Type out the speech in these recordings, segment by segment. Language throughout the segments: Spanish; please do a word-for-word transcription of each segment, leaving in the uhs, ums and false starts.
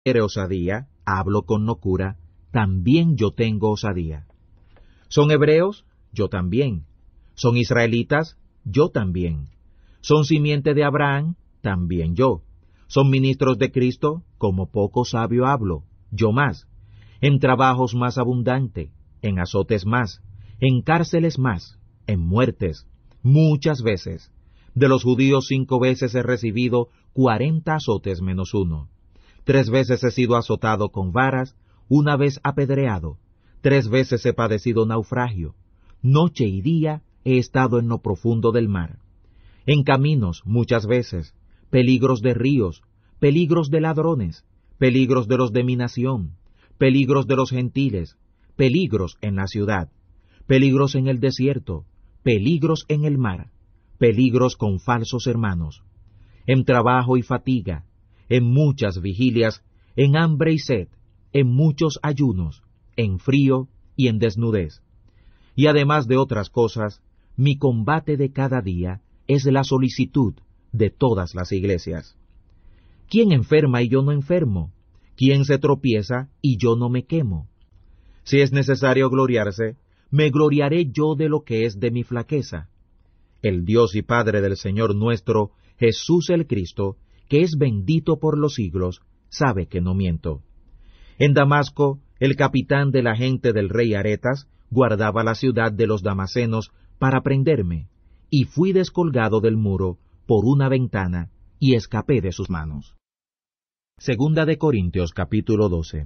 quiere osadía, hablo con locura, también yo tengo osadía. ¿Son hebreos? Yo también. ¿Son israelitas? Yo también. ¿Son simiente de Abraham? También yo. ¿Son ministros de Cristo? Como poco sabio hablo, yo más. En trabajos más abundante, en azotes más, en cárceles más, en muertes, muchas veces. De los judíos cinco veces he recibido cuarenta azotes menos uno. Tres veces he sido azotado con varas, una vez apedreado. Tres veces he padecido naufragio. Noche y día he estado en lo profundo del mar. En caminos muchas veces, peligros de ríos, peligros de ladrones, peligros de los de mi nación, peligros de los gentiles, peligros en la ciudad, peligros en el desierto, peligros en el mar, peligros con falsos hermanos, en trabajo y fatiga, en muchas vigilias, en hambre y sed, en muchos ayunos, en frío y en desnudez. Y además de otras cosas, mi combate de cada día es la solicitud de todas las iglesias. ¿Quién enferma y yo no enfermo? ¿Quién se tropieza y yo no me quemo? Si es necesario gloriarse, me gloriaré yo de lo que es de mi flaqueza. El Dios y Padre del Señor nuestro, Jesús el Cristo, que es bendito por los siglos, sabe que no miento. En Damasco, el capitán de la gente del rey Aretas guardaba la ciudad de los damasenos para prenderme, y fui descolgado del muro por una ventana y escapé de sus manos. Segunda de Corintios capítulo doce.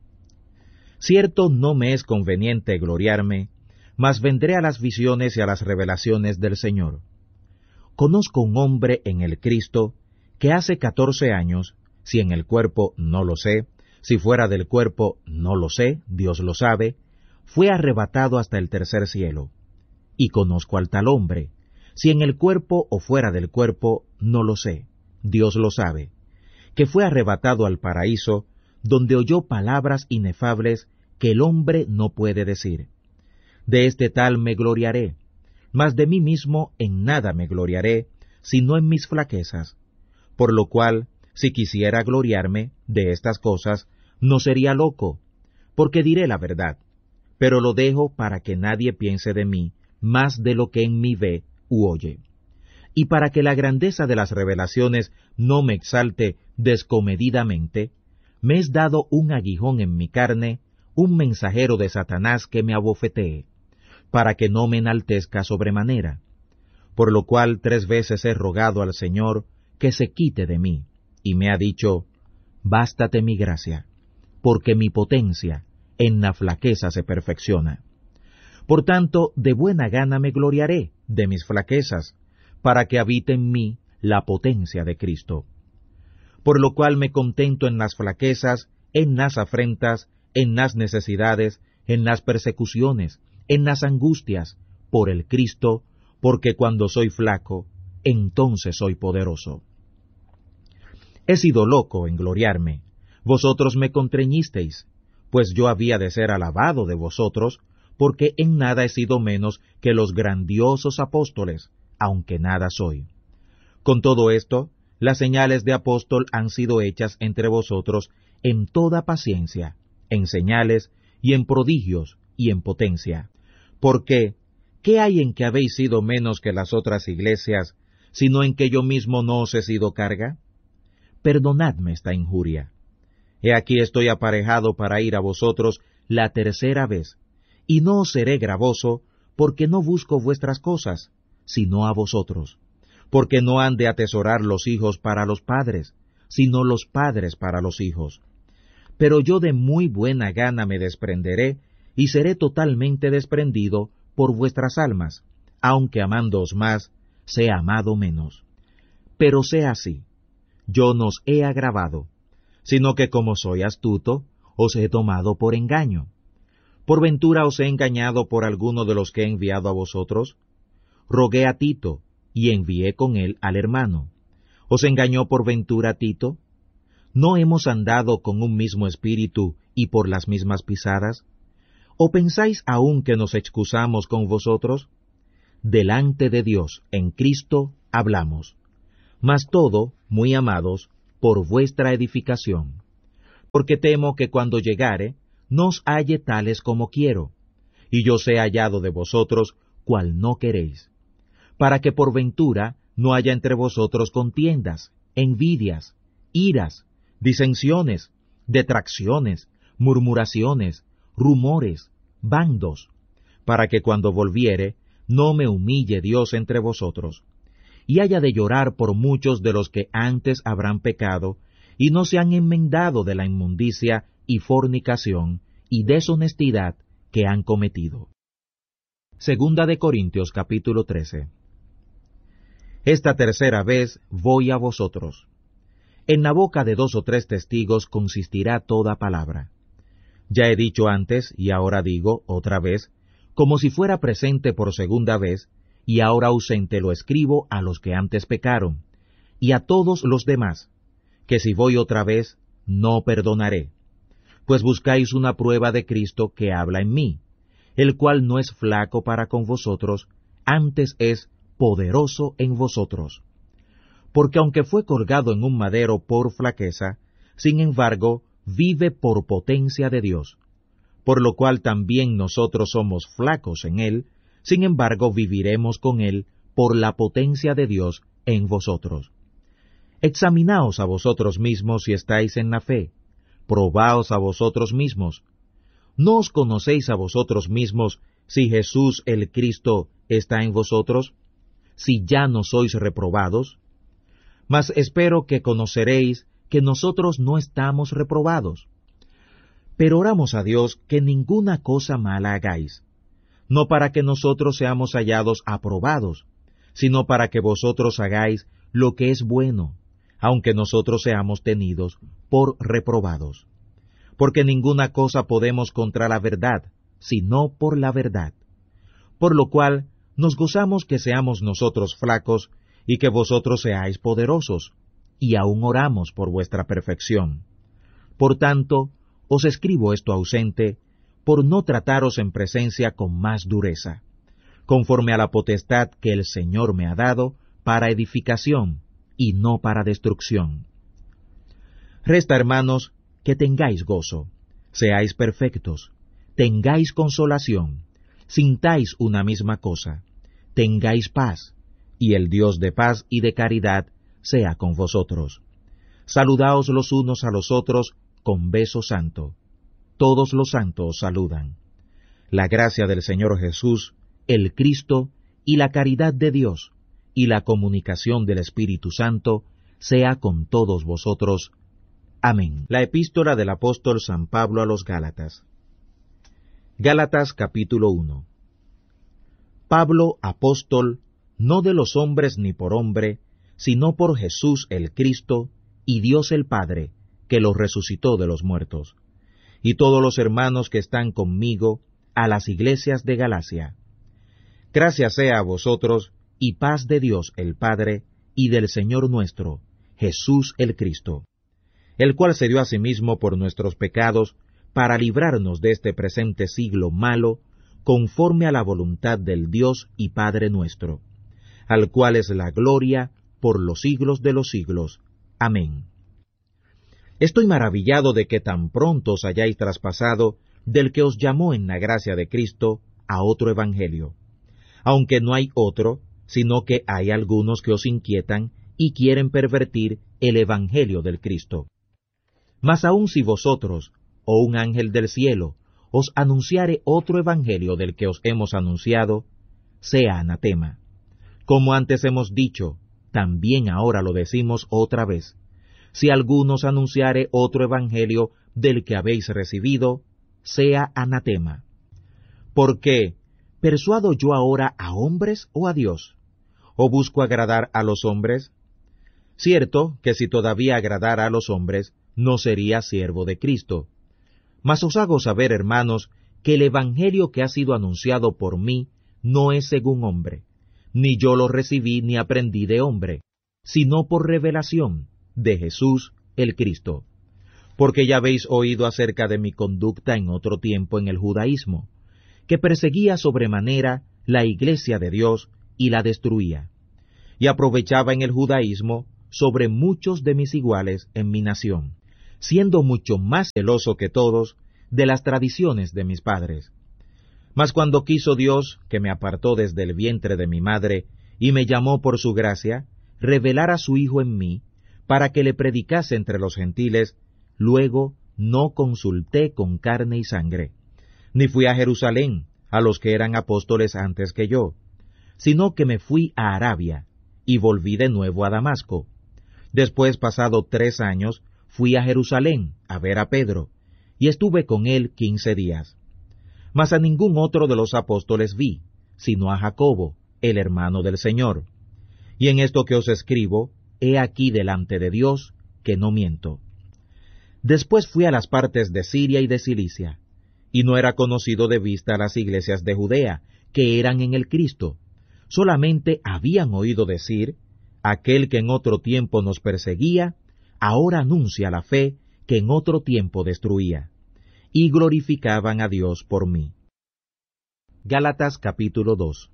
Cierto no me es conveniente gloriarme, mas vendré a las visiones y a las revelaciones del Señor. Conozco un hombre en el Cristo que hace catorce años, si en el cuerpo no lo sé, si fuera del cuerpo no lo sé, Dios lo sabe, fue arrebatado hasta el tercer cielo. Y conozco al tal hombre, si en el cuerpo o fuera del cuerpo no lo sé, Dios lo sabe, que fue arrebatado al paraíso, donde oyó palabras inefables que el hombre no puede decir. De este tal me gloriaré, mas de mí mismo en nada me gloriaré, sino en mis flaquezas. Por lo cual, si quisiera gloriarme de estas cosas, no sería loco, porque diré la verdad, pero lo dejo para que nadie piense de mí más de lo que en mí ve u oye. Y para que la grandeza de las revelaciones no me exalte descomedidamente, me es dado un aguijón en mi carne, un mensajero de Satanás que me abofetee, para que no me enaltezca sobremanera. Por lo cual tres veces he rogado al Señor que se quite de mí, y me ha dicho, bástate mi gracia, porque mi potencia en la flaqueza se perfecciona. Por tanto, de buena gana me gloriaré de mis flaquezas, para que habite en mí la potencia de Cristo. Por lo cual me contento en las flaquezas, en las afrentas, en las necesidades, en las persecuciones, en las angustias, por el Cristo, porque cuando soy flaco, entonces soy poderoso. He sido loco en gloriarme, vosotros me constreñisteis, pues yo había de ser alabado de vosotros, porque en nada he sido menos que los grandiosos apóstoles, aunque nada soy. Con todo esto, las señales de apóstol han sido hechas entre vosotros en toda paciencia, en señales, y en prodigios, y en potencia. Porque, ¿qué hay en que habéis sido menos que las otras iglesias, sino en que yo mismo no os he sido carga? Perdonadme esta injuria. He aquí estoy aparejado para ir a vosotros la tercera vez, y no os seré gravoso, porque no busco vuestras cosas, sino a vosotros. Porque no han de atesorar los hijos para los padres, sino los padres para los hijos. Pero yo de muy buena gana me desprenderé, y seré totalmente desprendido por vuestras almas, aunque amándoos más, sea amado menos. Pero sea así, yo no os he agravado, sino que como soy astuto, os he tomado por engaño. ¿Por ventura os he engañado por alguno de los que he enviado a vosotros? Rogué a Tito, y envié con él al hermano. ¿Os engañó por ventura Tito? ¿No hemos andado con un mismo espíritu y por las mismas pisadas? ¿O pensáis aún que nos excusamos con vosotros? Delante de Dios, en Cristo, hablamos. Mas todo, muy amados, por vuestra edificación. porque temo que cuando llegare, no os halle tales como quiero, y yo sea hallado de vosotros cual no queréis, para que por ventura no haya entre vosotros contiendas, envidias, iras, disensiones, detracciones, murmuraciones, rumores, bandos, para que cuando volviere, no me humille Dios entre vosotros, y haya de llorar por muchos de los que antes habrán pecado, y no se han enmendado de la inmundicia y fornicación y deshonestidad que han cometido. Segunda de Corintios capítulo trece. Esta tercera vez voy a vosotros. En la boca de dos o tres testigos consistirá toda palabra. Ya he dicho antes, y ahora digo otra vez, como si fuera presente por segunda vez, y ahora ausente lo escribo a los que antes pecaron, y a todos los demás, que si voy otra vez, no perdonaré. Pues buscáis una prueba de Cristo que habla en mí, el cual no es flaco para con vosotros, antes es poderoso en vosotros. Porque aunque fue colgado en un madero por flaqueza, sin embargo, vive por potencia de Dios, por lo cual también nosotros somos flacos en él, sin embargo viviremos con él por la potencia de Dios en vosotros. Examinaos a vosotros mismos si estáis en la fe, probaos a vosotros mismos. ¿No os conocéis a vosotros mismos si Jesús el Cristo está en vosotros? Si ya no sois reprobados. Mas espero que conoceréis que nosotros no estamos reprobados. Pero oramos a Dios que ninguna cosa mala hagáis, no para que nosotros seamos hallados aprobados, sino para que vosotros hagáis lo que es bueno, aunque nosotros seamos tenidos por reprobados. Porque ninguna cosa podemos contra la verdad, sino por la verdad. Por lo cual nos gozamos que seamos nosotros flacos, y que vosotros seáis poderosos, y aún oramos por vuestra perfección. Por tanto, os escribo esto ausente, por no trataros en presencia con más dureza, conforme a la potestad que el Señor me ha dado para edificación, y no para destrucción. Resta, hermanos, que tengáis gozo, seáis perfectos, tengáis consolación, sintáis una misma cosa, tengáis paz, y el Dios de paz y de caridad sea con vosotros. Saludaos los unos a los otros con beso santo. Todos los santos os saludan. La gracia del Señor Jesús, el Cristo, y la caridad de Dios, y la comunicación del Espíritu Santo, sea con todos vosotros. Amén. La epístola del apóstol San Pablo a los Gálatas. Gálatas capítulo uno. Pablo, apóstol, no de los hombres ni por hombre, sino por Jesús el Cristo, y Dios el Padre, que lo resucitó de los muertos, y todos los hermanos que están conmigo, a las iglesias de Galacia. Gracias sea a vosotros, y paz de Dios el Padre, y del Señor nuestro, Jesús el Cristo, el cual se dio a sí mismo por nuestros pecados, para librarnos de este presente siglo malo, conforme a la voluntad del Dios y Padre nuestro, al cual es la gloria por los siglos de los siglos. Amén. Estoy maravillado de que tan pronto os hayáis traspasado del que os llamó en la gracia de Cristo a otro evangelio, aunque no hay otro, sino que hay algunos que os inquietan y quieren pervertir el evangelio del Cristo. Mas aun si vosotros, o un ángel del cielo, os anunciare otro evangelio del que os hemos anunciado, sea anatema. Como antes hemos dicho, también ahora lo decimos otra vez, si alguno os anunciare otro evangelio del que habéis recibido, sea anatema. Porque, ¿persuado yo ahora a hombres o a Dios? ¿O busco agradar a los hombres? Cierto que si todavía agradara a los hombres, no sería siervo de Cristo. Mas os hago saber, hermanos, que el evangelio que ha sido anunciado por mí no es según hombre, ni yo lo recibí ni aprendí de hombre, sino por revelación de Jesús el Cristo. Porque ya habéis oído acerca de mi conducta en otro tiempo en el judaísmo, que perseguía sobremanera la iglesia de Dios y la destruía, y aprovechaba en el judaísmo sobre muchos de mis iguales en mi nación, siendo mucho más celoso que todos de las tradiciones de mis padres. Mas cuando quiso Dios, que me apartó desde el vientre de mi madre, y me llamó por su gracia, revelar a su Hijo en mí, para que le predicase entre los gentiles, luego no consulté con carne y sangre, ni fui a Jerusalén, a los que eran apóstoles antes que yo, sino que me fui a Arabia, y volví de nuevo a Damasco. Después, pasado tres años, fui a Jerusalén a ver a Pedro, y estuve con él quince días. Mas a ningún otro de los apóstoles vi, sino a Jacobo, el hermano del Señor. Y en esto que os escribo, he aquí delante de Dios, que no miento. Después fui a las partes de Siria y de Cilicia, y no era conocido de vista las iglesias de Judea, que eran en el Cristo. Solamente habían oído decir, aquel que en otro tiempo nos perseguía, ahora anuncia la fe que en otro tiempo destruía, y glorificaban a Dios por mí. Gálatas capítulo dos.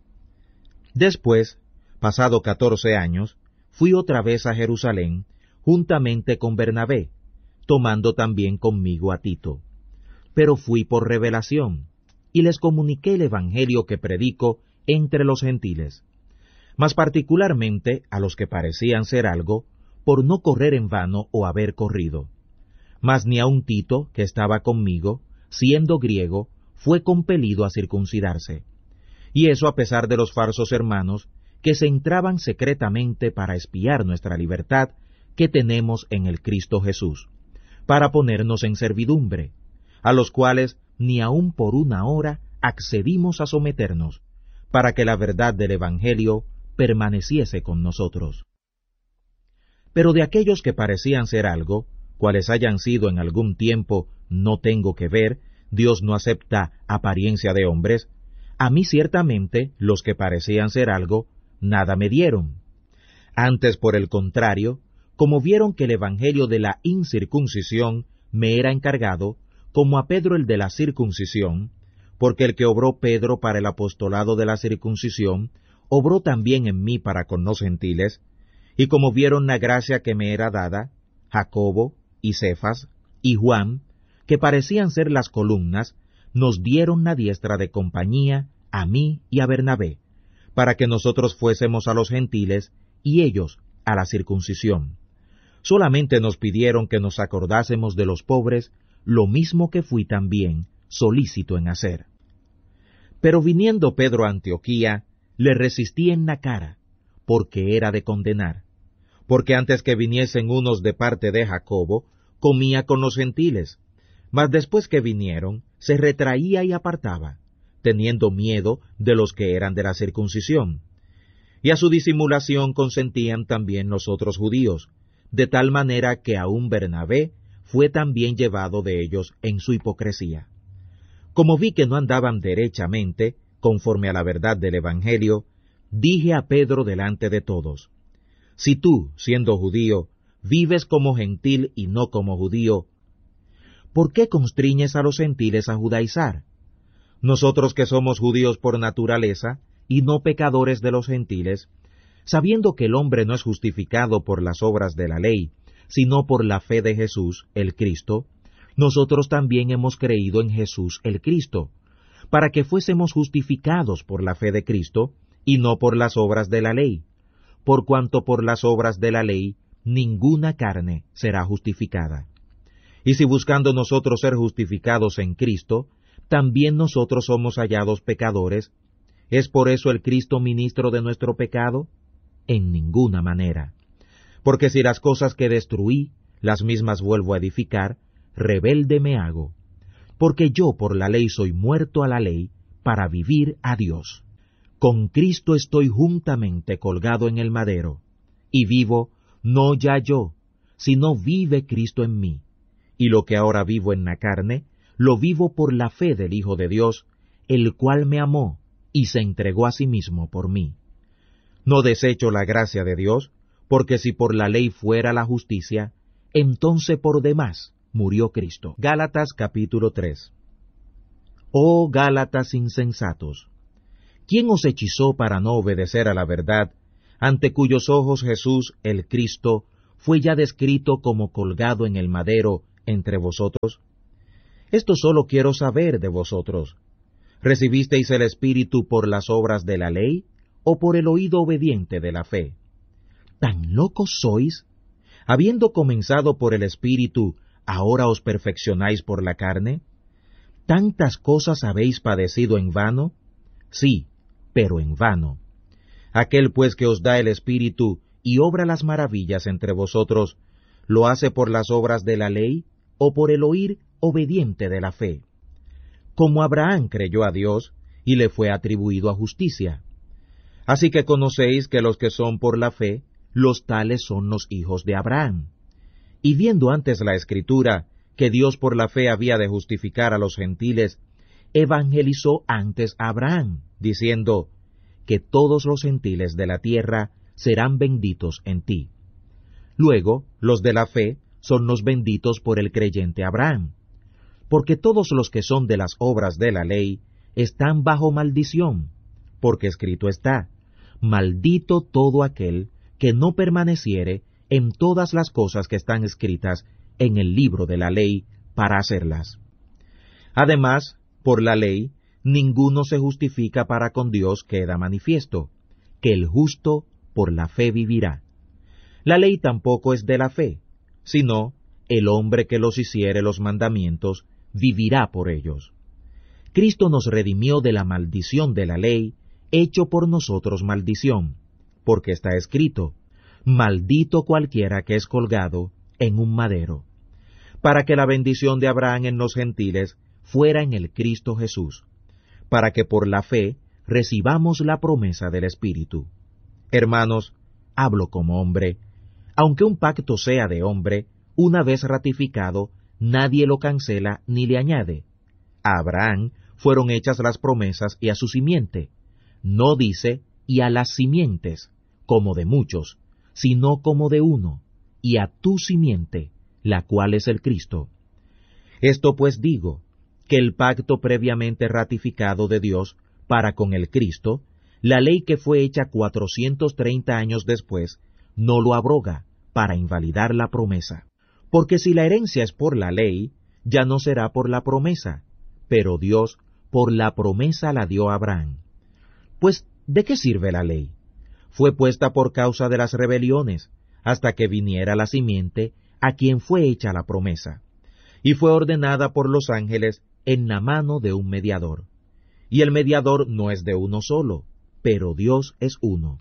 Después, pasado catorce años, fui otra vez a Jerusalén, juntamente con Bernabé, tomando también conmigo a Tito. Pero fui por revelación, y les comuniqué el evangelio que predico entre los gentiles, mas particularmente a los que parecían ser algo, por no correr en vano o haber corrido. Mas ni aun Tito, que estaba conmigo, siendo griego, fue compelido a circuncidarse. Y eso a pesar de los falsos hermanos, que se entraban secretamente para espiar nuestra libertad que tenemos en el Cristo Jesús, para ponernos en servidumbre, a los cuales ni aun por una hora accedimos a someternos, para que la verdad del Evangelio permaneciese con nosotros. Pero de aquellos que parecían ser algo, cuales hayan sido en algún tiempo, no tengo que ver, Dios no acepta apariencia de hombres, a mí ciertamente los que parecían ser algo, nada me dieron. Antes, por el contrario, como vieron que el evangelio de la incircuncisión me era encargado, como a Pedro el de la circuncisión, porque el que obró Pedro para el apostolado de la circuncisión, obró también en mí para con los gentiles, y como vieron la gracia que me era dada, Jacobo, y Cefas, y Juan, que parecían ser las columnas, nos dieron la diestra de compañía a mí y a Bernabé, para que nosotros fuésemos a los gentiles, y ellos a la circuncisión. Solamente nos pidieron que nos acordásemos de los pobres, lo mismo que fui también solícito en hacer. Pero viniendo Pedro a Antioquía, le resistí en la cara, porque era de condenar, porque antes que viniesen unos de parte de Jacobo, comía con los gentiles, mas después que vinieron, se retraía y apartaba, teniendo miedo de los que eran de la circuncisión. Y a su disimulación consentían también los otros judíos, de tal manera que aun Bernabé fue también llevado de ellos en su hipocresía. Como vi que no andaban derechamente, conforme a la verdad del Evangelio, dije a Pedro delante de todos, si tú, siendo judío, vives como gentil y no como judío, ¿por qué constriñes a los gentiles a judaizar? Nosotros que somos judíos por naturaleza, y no pecadores de los gentiles, sabiendo que el hombre no es justificado por las obras de la ley, sino por la fe de Jesús, el Cristo, nosotros también hemos creído en Jesús el Cristo, para que fuésemos justificados por la fe de Cristo, y no por las obras de la ley, por cuanto por las obras de la ley ninguna carne será justificada. Y si buscando nosotros ser justificados en Cristo, también nosotros somos hallados pecadores, ¿es por eso el Cristo ministro de nuestro pecado? En ninguna manera. Porque si las cosas que destruí, las mismas vuelvo a edificar, rebelde me hago. Porque yo por la ley soy muerto a la ley, para vivir a Dios. Con Cristo estoy juntamente colgado en el madero, y vivo, no ya yo, sino vive Cristo en mí. Y lo que ahora vivo en la carne, lo vivo por la fe del Hijo de Dios, el cual me amó, y se entregó a sí mismo por mí. No desecho la gracia de Dios, porque si por la ley fuera la justicia, entonces por demás murió Cristo. Gálatas capítulo tres. Oh Gálatas insensatos, ¿quién os hechizó para no obedecer a la verdad, ante cuyos ojos Jesús, el Cristo, fue ya descrito como colgado en el madero entre vosotros? Esto solo quiero saber de vosotros. ¿Recibisteis el Espíritu por las obras de la ley o por el oído obediente de la fe? ¿Tan locos sois? Habiendo comenzado por el Espíritu, ¿ahora os perfeccionáis por la carne? ¿Tantas cosas habéis padecido en vano? Sí, pero en vano. Aquel pues que os da el Espíritu y obra las maravillas entre vosotros, ¿lo hace por las obras de la ley o por el oír obediente de la fe? Como Abraham creyó a Dios, y le fue atribuido a justicia. Así que conocéis que los que son por la fe, los tales son los hijos de Abraham. Y viendo antes la Escritura, que Dios por la fe había de justificar a los gentiles, evangelizó antes a Abraham, diciendo, que todos los gentiles de la tierra serán benditos en ti. Luego, los de la fe son los benditos por el creyente Abraham, porque todos los que son de las obras de la ley están bajo maldición, porque escrito está, maldito todo aquel que no permaneciere en todas las cosas que están escritas en el libro de la ley para hacerlas. Además, por la ley, ninguno se justifica para con Dios, queda manifiesto, que el justo por la fe vivirá. La ley tampoco es de la fe, sino el hombre que los hiciere los mandamientos vivirá por ellos. Cristo nos redimió de la maldición de la ley, hecho por nosotros maldición, porque está escrito, maldito cualquiera que es colgado en un madero, para que la bendición de Abraham en los gentiles fuera en el Cristo Jesús, para que por la fe recibamos la promesa del Espíritu. Hermanos, hablo como hombre, aunque un pacto sea de hombre, una vez ratificado, nadie lo cancela ni le añade. A Abraham fueron hechas las promesas y a su simiente. No dice, y a las simientes, como de muchos, sino como de uno, y a tu simiente, la cual es el Cristo. Esto pues digo, que el pacto previamente ratificado de Dios para con el Cristo, la ley que fue hecha cuatrocientos treinta años después, no lo abroga para invalidar la promesa. Porque si la herencia es por la ley, ya no será por la promesa, pero Dios por la promesa la dio a Abraham. Pues, ¿de qué sirve la ley? Fue puesta por causa de las rebeliones, hasta que viniera la simiente a quien fue hecha la promesa, y fue ordenada por los ángeles en la mano de un mediador. Y el mediador no es de uno solo, pero Dios es uno.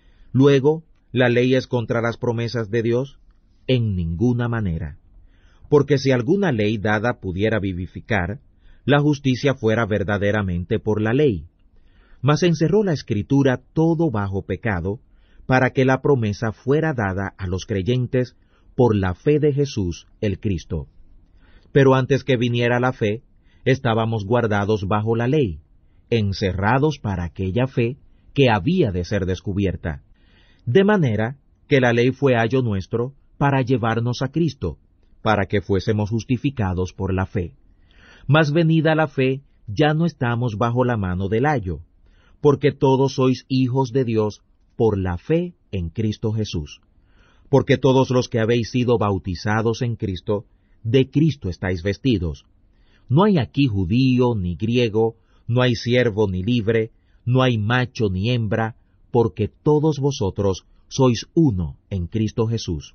Luego, ¿la ley es contra las promesas de Dios? En ninguna manera. Porque si alguna ley dada pudiera vivificar, la justicia fuera verdaderamente por la ley. Mas encerró la Escritura todo bajo pecado, para que la promesa fuera dada a los creyentes por la fe de Jesús el Cristo. Pero antes que viniera la fe, estábamos guardados bajo la ley, encerrados para aquella fe que había de ser descubierta. De manera que la ley fue ayo nuestro para llevarnos a Cristo, para que fuésemos justificados por la fe. Mas venida la fe, ya no estamos bajo la mano del ayo, porque todos sois hijos de Dios por la fe en Cristo Jesús. Porque todos los que habéis sido bautizados en Cristo, de Cristo estáis vestidos. No hay aquí judío ni griego, no hay siervo ni libre, no hay macho ni hembra, porque todos vosotros sois uno en Cristo Jesús.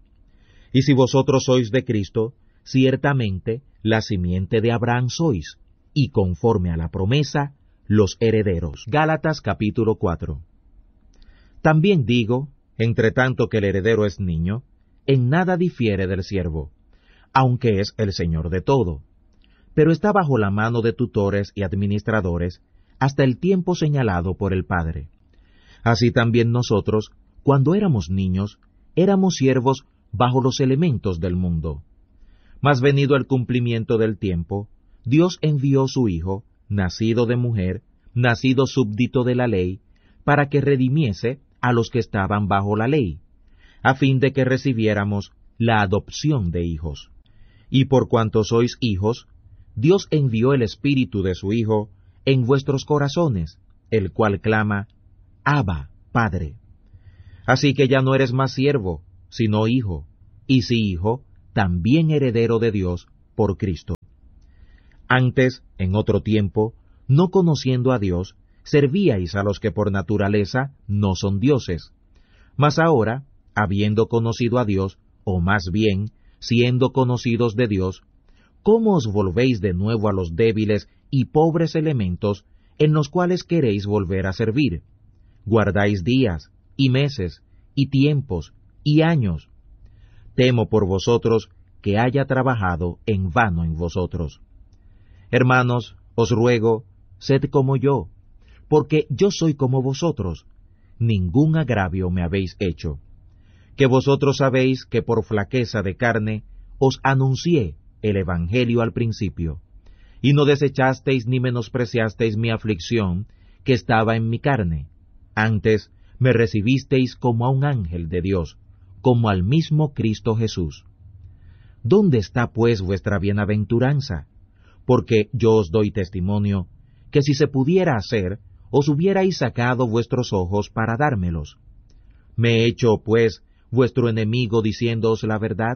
Y si vosotros sois de Cristo, ciertamente la simiente de Abraham sois, y conforme a la promesa, los herederos. Gálatas capítulo cuatro. También digo, entre tanto que el heredero es niño, en nada difiere del siervo, aunque es el señor de todo, pero está bajo la mano de tutores y administradores hasta el tiempo señalado por el Padre. Así también nosotros, cuando éramos niños, éramos siervos bajo los elementos del mundo. Mas venido el cumplimiento del tiempo, Dios envió su Hijo, nacido de mujer, nacido súbdito de la ley, para que redimiese a los que estaban bajo la ley, a fin de que recibiéramos la adopción de hijos. Y por cuanto sois hijos, Dios envió el Espíritu de su Hijo en vuestros corazones, el cual clama, Abba, Padre. Así que ya no eres más siervo, sino hijo, y si hijo, también heredero de Dios por Cristo. Antes, en otro tiempo, no conociendo a Dios, servíais a los que por naturaleza no son dioses. Mas ahora, habiendo conocido a Dios, o más bien, siendo conocidos de Dios, ¿cómo os volvéis de nuevo a los débiles y pobres elementos en los cuales queréis volver a servir? Guardáis días, y meses, y tiempos, y años. Temo por vosotros que haya trabajado en vano en vosotros. Hermanos, os ruego, sed como yo, porque yo soy como vosotros. Ningún agravio me habéis hecho. Que vosotros sabéis que por flaqueza de carne os anuncié el Evangelio al principio, y no desechasteis ni menospreciasteis mi aflicción que estaba en mi carne. Antes me recibisteis como a un ángel de Dios, como al mismo Cristo Jesús. ¿Dónde está pues vuestra bienaventuranza? Porque yo os doy testimonio, que si se pudiera hacer, os hubierais sacado vuestros ojos para dármelos. ¿Me he hecho, pues, vuestro enemigo diciéndoos la verdad?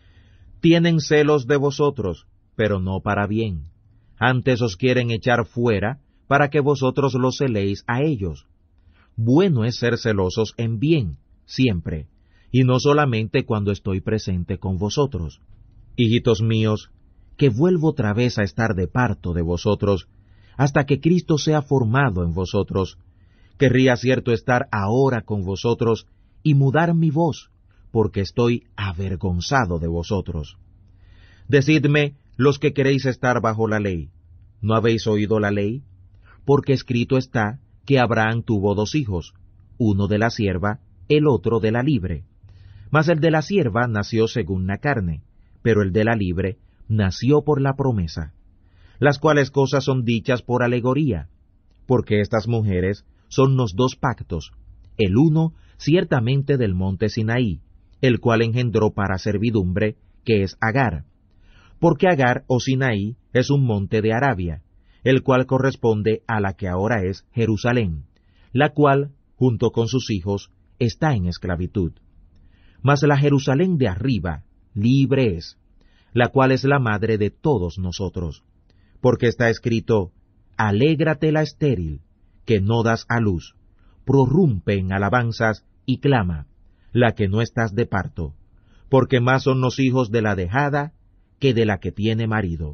Tienen celos de vosotros, pero no para bien. Antes os quieren echar fuera, para que vosotros los celéis a ellos. Bueno es ser celosos en bien, siempre, y no solamente cuando estoy presente con vosotros. Hijitos míos, que vuelvo otra vez a estar de parto de vosotros, hasta que Cristo sea formado en vosotros. Querría cierto estar ahora con vosotros y mudar mi voz, porque estoy avergonzado de vosotros. Decidme, los que queréis estar bajo la ley, ¿no habéis oído la ley? Porque escrito está que Abraham tuvo dos hijos, uno de la sierva, el otro de la libre. Mas el de la sierva nació según la carne, pero el de la libre nació por la promesa. Las cuales cosas son dichas por alegoría, porque estas mujeres son los dos pactos, el uno ciertamente del monte Sinaí, el cual engendró para servidumbre, que es Agar. Porque Agar o Sinaí es un monte de Arabia, el cual corresponde a la que ahora es Jerusalén, la cual, junto con sus hijos, está en esclavitud. Mas la Jerusalén de arriba, libre es, la cual es la madre de todos nosotros. Porque está escrito, alégrate la estéril, que no das a luz, prorrumpe en alabanzas y clama, la que no estás de parto, porque más son los hijos de la dejada que de la que tiene marido.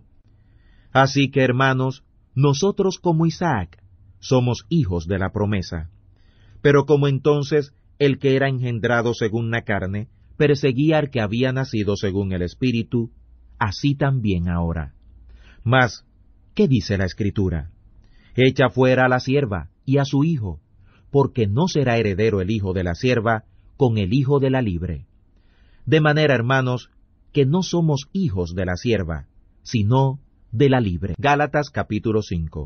Así que, hermanos, nosotros como Isaac somos hijos de la promesa. Pero como entonces el que era engendrado según la carne perseguía al que había nacido según el Espíritu, así también ahora. Mas, ¿qué dice la Escritura? Echa fuera a la sierva y a su hijo, porque no será heredero el hijo de la sierva con el hijo de la libre. De manera, hermanos, que no somos hijos de la sierva, sino de la libre. Gálatas capítulo cinco.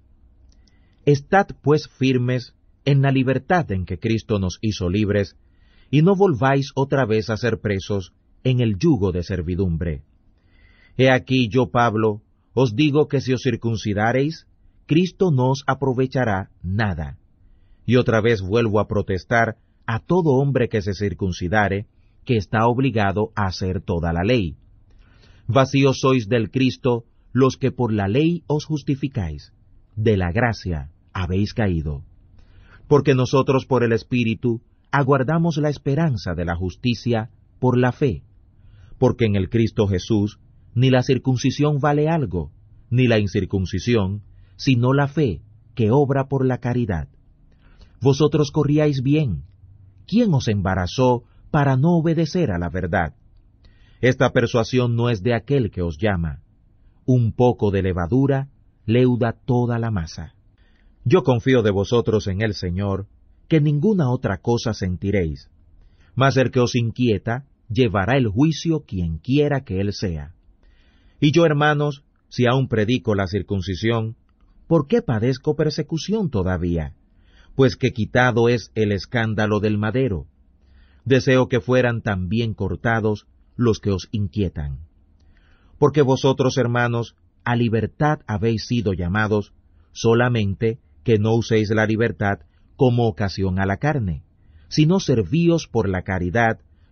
Estad pues firmes en la libertad en que Cristo nos hizo libres, y no volváis otra vez a ser presos en el yugo de servidumbre. He aquí yo, Pablo, os digo que si os circuncidareis, Cristo no os aprovechará nada. Y otra vez vuelvo a protestar a todo hombre que se circuncidare, que está obligado a hacer toda la ley. Vacíos sois del Cristo los que por la ley os justificáis, de la gracia habéis caído. Porque nosotros por el Espíritu aguardamos la esperanza de la justicia por la fe. Porque en el Cristo Jesús ni la circuncisión vale algo, ni la incircuncisión, sino la fe que obra por la caridad. Vosotros corríais bien. ¿Quién os embarazó para no obedecer a la verdad? Esta persuasión no es de aquel que os llama. Un poco de levadura leuda toda la masa. Yo confío de vosotros en el Señor, que ninguna otra cosa sentiréis. Mas el que os inquieta, llevará el juicio quien quiera que él sea. Y yo, hermanos, si aún predico la circuncisión, ¿por qué padezco persecución todavía? Pues que quitado es el escándalo del madero. Deseo que fueran también cortados los que os inquietan. Porque vosotros, hermanos, a libertad habéis sido llamados, solamente que no uséis la libertad como ocasión a la carne, sino servíos por la caridad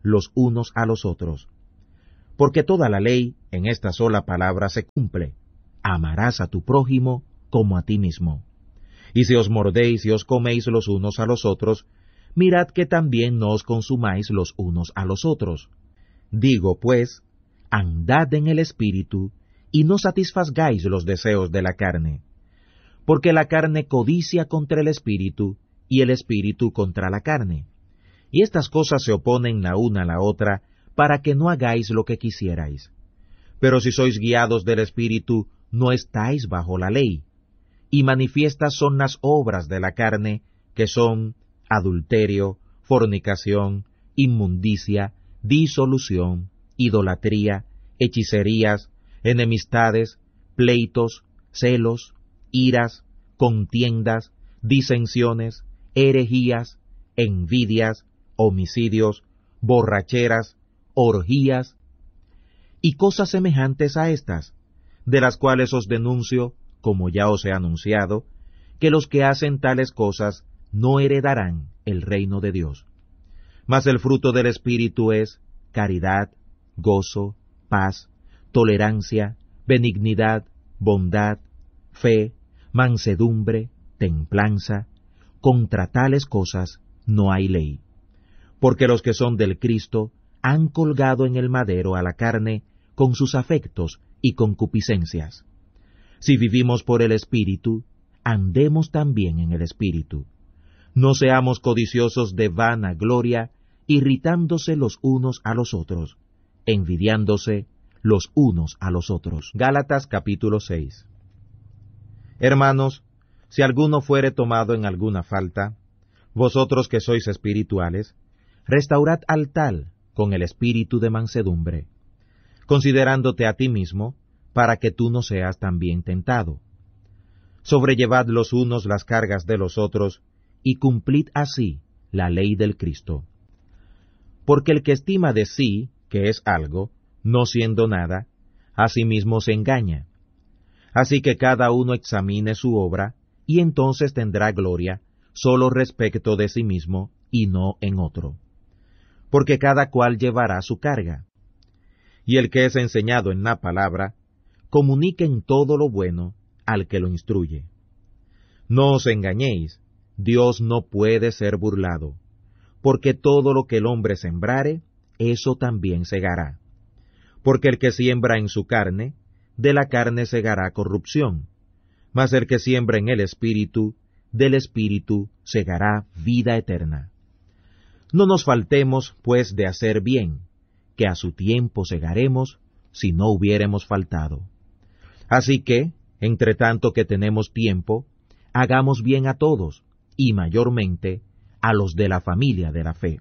los unos a los otros. Porque toda la ley en esta sola palabra se cumple: amarás a tu prójimo como a ti mismo. Y si os mordéis y os coméis los unos a los otros, mirad que también no os consumáis los unos a los otros. Digo, pues, andad en el Espíritu, y no satisfagáis los deseos de la carne. Porque la carne codicia contra el Espíritu, y el Espíritu contra la carne. Y estas cosas se oponen la una a la otra, para que no hagáis lo que quisierais. Pero si sois guiados del Espíritu, no estáis bajo la ley. Y manifiestas son las obras de la carne, que son adulterio, fornicación, inmundicia, disolución, idolatría, hechicerías, enemistades, pleitos, celos, iras, contiendas, disensiones, herejías, envidias, homicidios, borracheras, orgías, y cosas semejantes a estas, de las cuales os denuncio, como ya os he anunciado, que los que hacen tales cosas no heredarán el reino de Dios. Mas el fruto del Espíritu es caridad, gozo, paz, tolerancia, benignidad, bondad, fe, mansedumbre, templanza. Contra tales cosas no hay ley. Porque los que son del Cristo han colgado en el madero a la carne con sus afectos y concupiscencias. Si vivimos por el Espíritu, andemos también en el Espíritu. No seamos codiciosos de vana gloria, irritándose los unos a los otros, envidiándose los unos a los otros. Gálatas capítulo seis. Hermanos, si alguno fuere tomado en alguna falta, vosotros que sois espirituales, restaurad al tal con el espíritu de mansedumbre, considerándote a ti mismo, para que tú no seas también tentado. Sobrellevad los unos las cargas de los otros, y cumplid así la ley del Cristo. Porque el que estima de sí que es algo, no siendo nada, a sí mismo se engaña. Así que cada uno examine su obra, y entonces tendrá gloria, solo respecto de sí mismo, y no en otro. Porque cada cual llevará su carga. Y el que es enseñado en la palabra, comunique en todo lo bueno al que lo instruye. No os engañéis, Dios no puede ser burlado, porque todo lo que el hombre sembrare, eso también segará. Porque el que siembra en su carne, de la carne segará corrupción, mas el que siembra en el Espíritu, del Espíritu segará vida eterna. No nos faltemos, pues, de hacer bien, que a su tiempo segaremos, si no hubiéremos faltado. Así que, entre tanto que tenemos tiempo, hagamos bien a todos, y mayormente a los de la familia de la fe.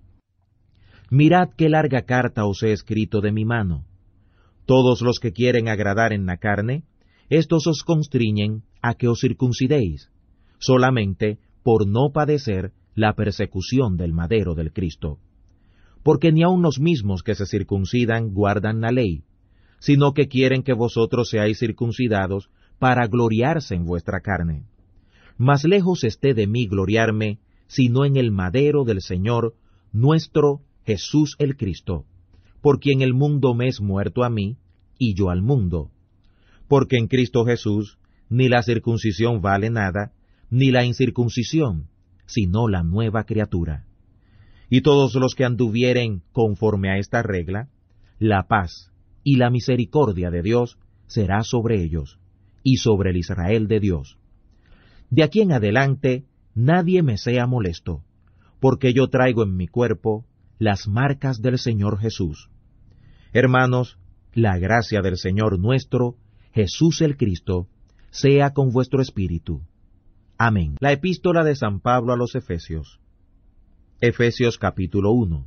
Mirad qué larga carta os he escrito de mi mano. Todos los que quieren agradar en la carne, estos os constriñen a que os circuncidéis, solamente por no padecer la persecución del madero del Cristo. Porque ni aun los mismos que se circuncidan guardan la ley, sino que quieren que vosotros seáis circuncidados para gloriarse en vuestra carne. Mas lejos esté de mí gloriarme, sino en el madero del Señor, nuestro Jesús el Cristo, por quien el mundo me es muerto a mí, y yo al mundo. Porque en Cristo Jesús ni la circuncisión vale nada, ni la incircuncisión, sino la nueva criatura. Y todos los que anduvieren conforme a esta regla, la paz y la misericordia de Dios será sobre ellos, y sobre el Israel de Dios. De aquí en adelante nadie me sea molesto, porque yo traigo en mi cuerpo las marcas del Señor Jesús. Hermanos, la gracia del Señor nuestro, Jesús el Cristo, sea con vuestro espíritu. Amén. La epístola de San Pablo a los Efesios. Efesios capítulo uno.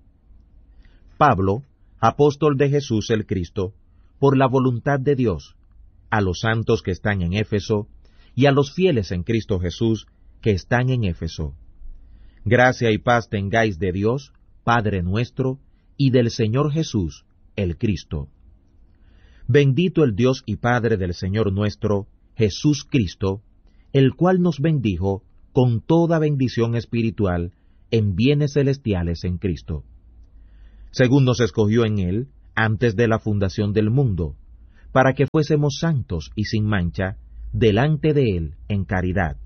Pablo, apóstol de Jesús el Cristo, por la voluntad de Dios, a los santos que están en Éfeso, y a los fieles en Cristo Jesús que están en Éfeso. Gracia y paz tengáis de Dios, Padre nuestro, y del Señor Jesús, el Cristo. Bendito el Dios y Padre del Señor nuestro, Jesús Cristo, el cual nos bendijo con toda bendición espiritual en bienes celestiales en Cristo, según nos escogió en él antes de la fundación del mundo, para que fuésemos santos y sin mancha delante de él en caridad,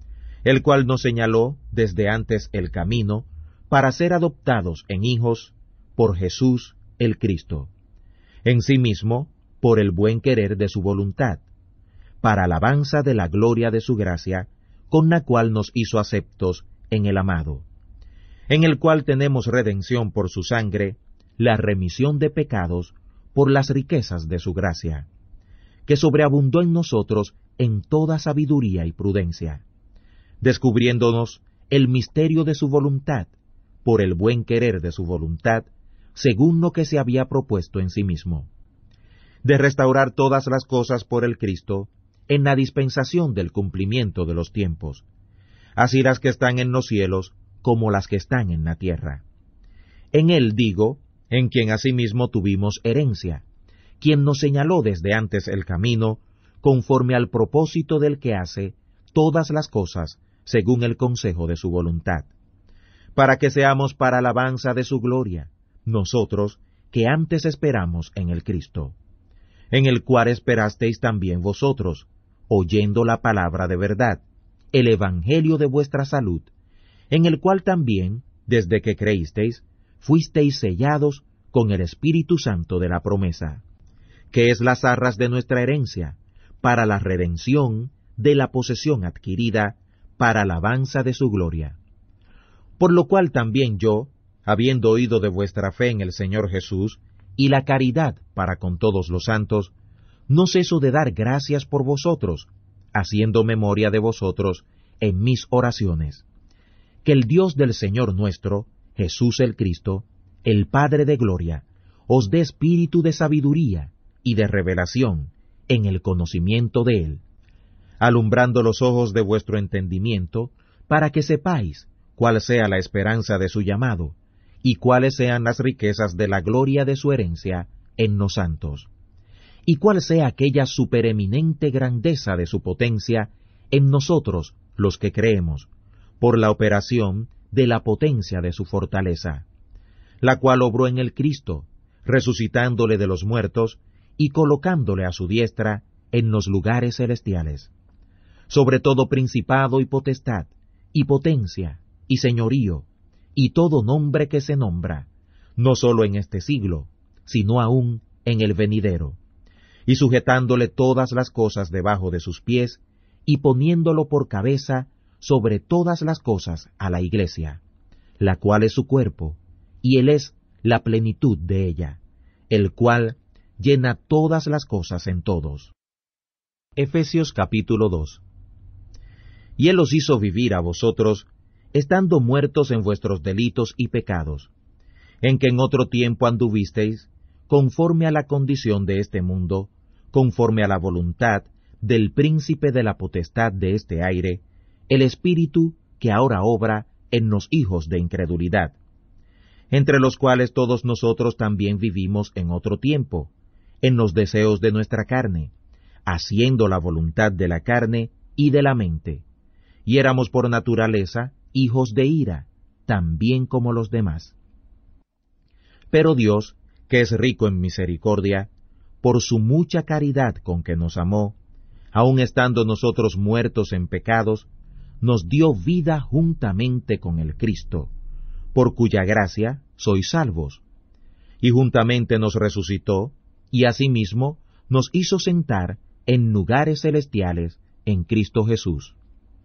el cual nos señaló desde antes el camino para ser adoptados en hijos por Jesús el Cristo, en sí mismo por el buen querer de su voluntad, para alabanza de la gloria de su gracia, con la cual nos hizo aceptos en el amado, en el cual tenemos redención por su sangre, la remisión de pecados por las riquezas de su gracia, que sobreabundó en nosotros en toda sabiduría y prudencia, descubriéndonos el misterio de su voluntad, por el buen querer de su voluntad, según lo que se había propuesto en sí mismo, de restaurar todas las cosas por el Cristo, en la dispensación del cumplimiento de los tiempos, así las que están en los cielos como las que están en la tierra. En él digo, en quien asimismo tuvimos herencia, quien nos señaló desde antes el camino, conforme al propósito del que hace todas las cosas según el consejo de su voluntad, para que seamos para alabanza de su gloria, nosotros que antes esperamos en el Cristo, en el cual esperasteis también vosotros, oyendo la palabra de verdad, el evangelio de vuestra salud, en el cual también, desde que creísteis, fuisteis sellados con el Espíritu Santo de la promesa, que es las arras de nuestra herencia, para la redención de la posesión adquirida, para alabanza de su gloria. Por lo cual también yo, habiendo oído de vuestra fe en el Señor Jesús, y la caridad para con todos los santos, no ceso de dar gracias por vosotros, haciendo memoria de vosotros en mis oraciones. Que el Dios del Señor nuestro, Jesús el Cristo, el Padre de gloria, os dé espíritu de sabiduría y de revelación en el conocimiento de Él, alumbrando los ojos de vuestro entendimiento, para que sepáis cuál sea la esperanza de su llamado, y cuáles sean las riquezas de la gloria de su herencia en los santos, y cuál sea aquella supereminente grandeza de su potencia en nosotros los que creemos, por la operación de la potencia de su fortaleza, la cual obró en el Cristo, resucitándole de los muertos y colocándole a su diestra en los lugares celestiales, sobre todo principado y potestad, y potencia, y señorío, y todo nombre que se nombra, no sólo en este siglo, sino aún en el venidero, y sujetándole todas las cosas debajo de sus pies, y poniéndolo por cabeza sobre todas las cosas a la Iglesia, la cual es su cuerpo, y él es la plenitud de ella, el cual llena todas las cosas en todos. Efesios capítulo dos. Y él os hizo vivir a vosotros, estando muertos en vuestros delitos y pecados, en que en otro tiempo anduvisteis, conforme a la condición de este mundo, conforme a la voluntad del príncipe de la potestad de este aire, el espíritu que ahora obra en los hijos de incredulidad, entre los cuales todos nosotros también vivimos en otro tiempo, en los deseos de nuestra carne, haciendo la voluntad de la carne y de la mente, y éramos por naturaleza hijos de ira, también como los demás. Pero Dios, que es rico en misericordia, por su mucha caridad con que nos amó, aun estando nosotros muertos en pecados, nos dio vida juntamente con el Cristo, por cuya gracia sois salvos, y juntamente nos resucitó, y asimismo nos hizo sentar en lugares celestiales en Cristo Jesús,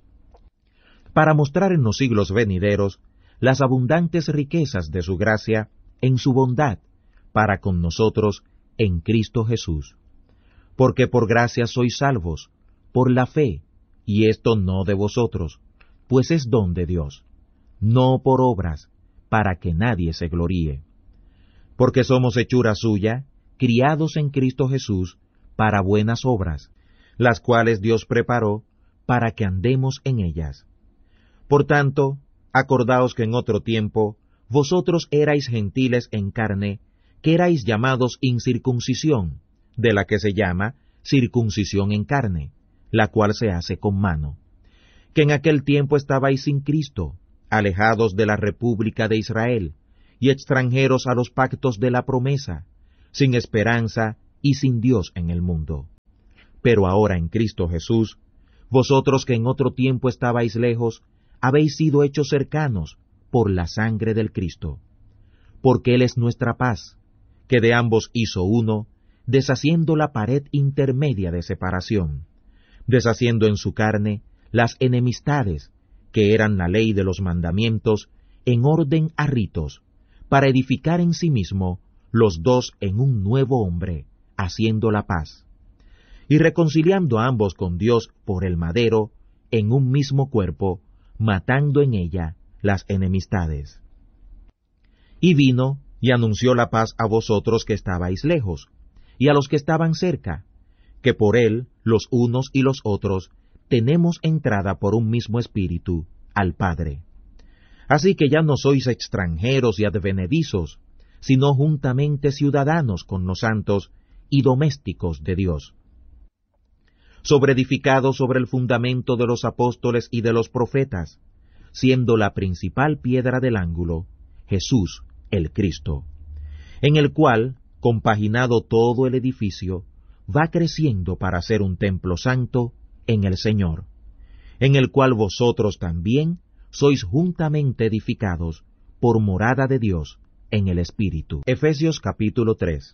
para mostrar en los siglos venideros las abundantes riquezas de su gracia en su bondad para con nosotros en Cristo Jesús. Porque por gracia sois salvos, por la fe, y esto no de vosotros, pues es don de Dios, no por obras, para que nadie se gloríe. Porque somos hechura suya, criados en Cristo Jesús, para buenas obras, las cuales Dios preparó para que andemos en ellas. Por tanto, acordaos que en otro tiempo vosotros erais gentiles en carne, que erais llamados incircuncisión, de la que se llama circuncisión en carne, la cual se hace con mano, que en aquel tiempo estabais sin Cristo, alejados de la república de Israel, y extranjeros a los pactos de la promesa, sin esperanza y sin Dios en el mundo. Pero ahora en Cristo Jesús, vosotros que en otro tiempo estabais lejos, habéis sido hechos cercanos por la sangre del Cristo. Porque Él es nuestra paz, que de ambos hizo uno, deshaciendo la pared intermedia de separación, deshaciendo en su carne las enemistades, que eran la ley de los mandamientos, en orden a ritos, para edificar en sí mismo los dos en un nuevo hombre, haciendo la paz, y reconciliando a ambos con Dios por el madero, en un mismo cuerpo, matando en ella las enemistades. Y vino y anunció la paz a vosotros que estabais lejos, y a los que estaban cerca, que por él, los unos y los otros, tenemos entrada por un mismo espíritu al Padre. Así que ya no sois extranjeros y advenedizos, sino juntamente ciudadanos con los santos y domésticos de Dios, sobreedificados sobre el fundamento de los apóstoles y de los profetas, siendo la principal piedra del ángulo Jesús el Cristo, en el cual, compaginado todo el edificio, va creciendo para ser un templo santo en el Señor, en el cual vosotros también sois juntamente edificados por morada de Dios en el Espíritu. Efesios capítulo tres.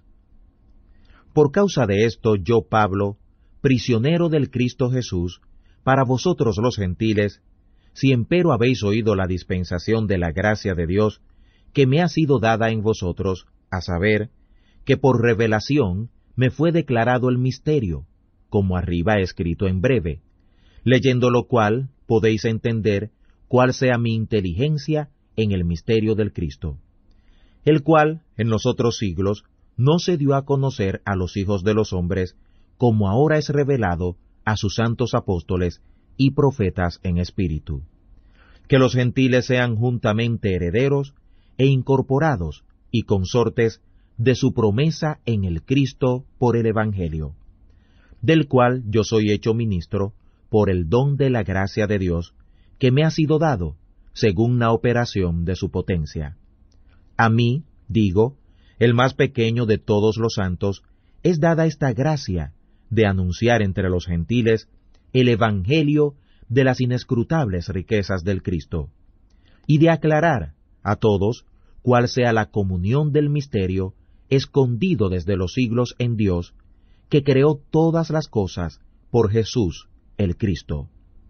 Por causa de esto yo, Pablo, prisionero del Cristo Jesús, para vosotros los gentiles, si empero habéis oído la dispensación de la gracia de Dios, que me ha sido dada en vosotros, a saber, que por revelación me fue declarado el misterio, como arriba escrito en breve, leyendo lo cual podéis entender cuál sea mi inteligencia en el misterio del Cristo, el cual en los otros siglos no se dio a conocer a los hijos de los hombres, como ahora es revelado a sus santos apóstoles y profetas en espíritu, que los gentiles sean juntamente herederos e incorporados y consortes de su promesa en el Cristo por el Evangelio, del cual yo soy hecho ministro por el don de la gracia de Dios, que me ha sido dado, según la operación de su potencia. A mí, digo, el más pequeño de todos los santos, es dada esta gracia de anunciar entre los gentiles el Evangelio de las inescrutables riquezas del Cristo, y de aclarar a todos cuál sea la comunión del misterio escondido desde los siglos en Dios, que creó todas las cosas por Jesús el Cristo,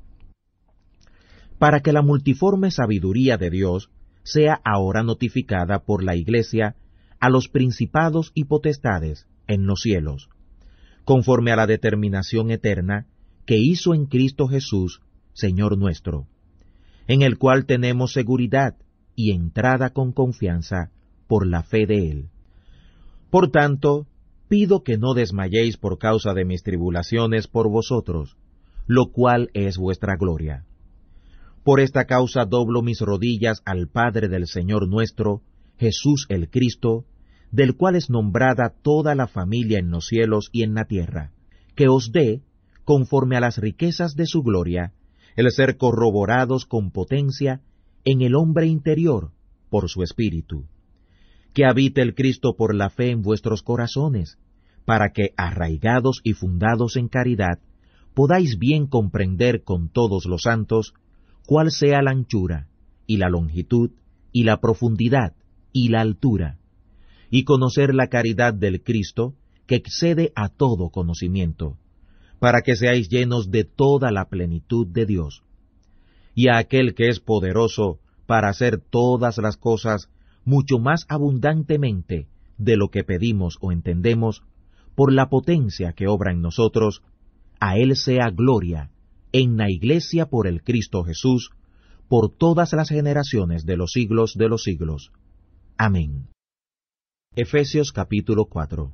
para que la multiforme sabiduría de Dios sea ahora notificada por la Iglesia a los principados y potestades en los cielos, conforme a la determinación eterna que hizo en Cristo Jesús, Señor nuestro, en el cual tenemos seguridad y entrada con confianza por la fe de Él. Por tanto, pido que no desmayéis por causa de mis tribulaciones por vosotros, lo cual es vuestra gloria. Por esta causa doblo mis rodillas al Padre del Señor nuestro, Jesús el Cristo, del cual es nombrada toda la familia en los cielos y en la tierra, que os dé, conforme a las riquezas de su gloria, el ser corroborados con potencia en el hombre interior por su Espíritu, que habite el Cristo por la fe en vuestros corazones, para que, arraigados y fundados en caridad, podáis bien comprender con todos los santos cuál sea la anchura, y la longitud, y la profundidad, y la altura, y conocer la caridad del Cristo, que excede a todo conocimiento, para que seáis llenos de toda la plenitud de Dios. Y a aquel que es poderoso para hacer todas las cosas mucho más abundantemente de lo que pedimos o entendemos, por la potencia que obra en nosotros, a Él sea gloria, en la Iglesia por el Cristo Jesús, por todas las generaciones de los siglos de los siglos. Amén. Efesios capítulo cuatro.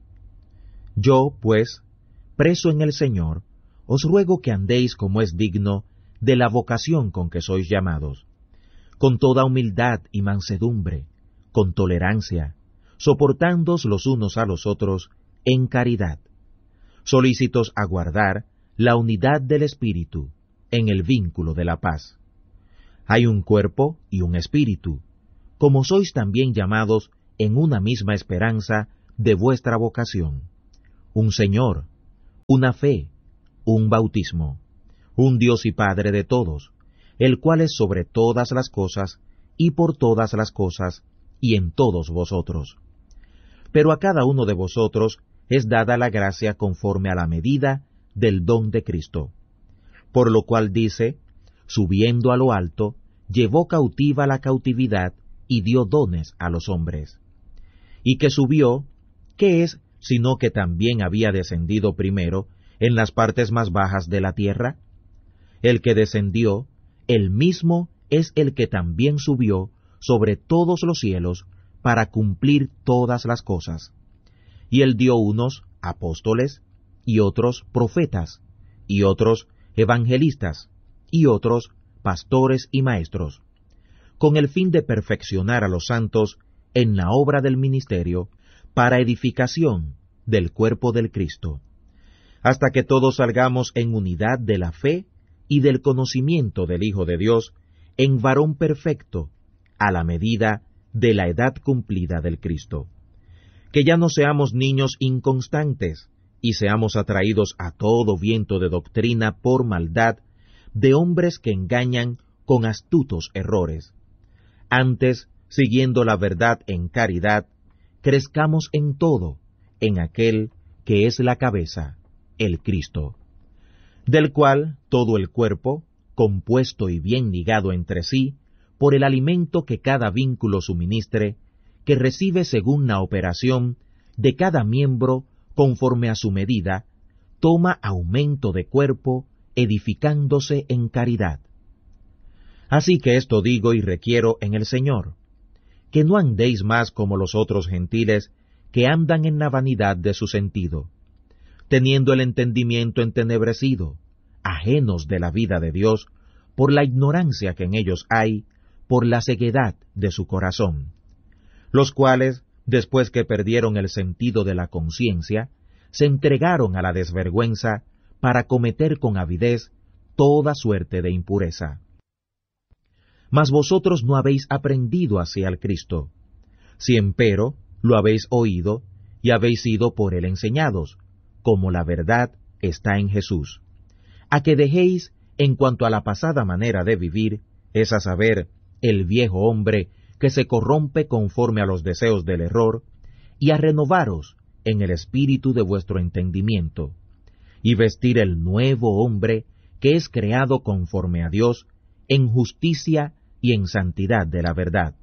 Yo, pues, preso en el Señor, os ruego que andéis como es digno de la vocación con que sois llamados, con toda humildad y mansedumbre, con tolerancia, soportándoos los unos a los otros en caridad, solícitos a guardar la unidad del Espíritu en el vínculo de la paz. Hay un cuerpo y un espíritu, como sois también llamados en una misma esperanza de vuestra vocación. Un Señor, una fe, un bautismo, un Dios y Padre de todos, el cual es sobre todas las cosas, y por todas las cosas, y en todos vosotros. Pero a cada uno de vosotros es dada la gracia conforme a la medida del don de Cristo. Por lo cual dice, subiendo a lo alto, llevó cautiva la cautividad, y dio dones a los hombres. Y que subió, ¿qué es sino que también había descendido primero en las partes más bajas de la tierra? El que descendió, el mismo es el que también subió sobre todos los cielos para cumplir todas las cosas. Y él dio unos apóstoles, y otros profetas, y otros evangelistas, y otros pastores y maestros, con el fin de perfeccionar a los santos en la obra del ministerio, para edificación del cuerpo del Cristo, hasta que todos salgamos en unidad de la fe y del conocimiento del Hijo de Dios, en varón perfecto, a la medida de la edad cumplida del Cristo. Que ya no seamos niños inconstantes, y seamos atraídos a todo viento de doctrina por maldad, de hombres que engañan con astutos errores. Antes, siguiendo la verdad en caridad, crezcamos en todo, en aquel que es la cabeza, el Cristo, del cual todo el cuerpo, compuesto y bien ligado entre sí, por el alimento que cada vínculo suministre, que recibe según la operación de cada miembro conforme a su medida, toma aumento de cuerpo, edificándose en caridad. Así que esto digo y requiero en el Señor, que no andéis más como los otros gentiles que andan en la vanidad de su sentido, teniendo el entendimiento entenebrecido, ajenos de la vida de Dios, por la ignorancia que en ellos hay, por la ceguedad de su corazón, los cuales, después que perdieron el sentido de la conciencia, se entregaron a la desvergüenza para cometer con avidez toda suerte de impureza. Mas vosotros no habéis aprendido así al Cristo, si empero lo habéis oído y habéis sido por él enseñados, como la verdad está en Jesús, a que dejéis en cuanto a la pasada manera de vivir, es a saber, el viejo hombre que se corrompe conforme a los deseos del error, y a renovaros en el espíritu de vuestro entendimiento, y vestir el nuevo hombre que es creado conforme a Dios, en justicia y en santidad de la verdad.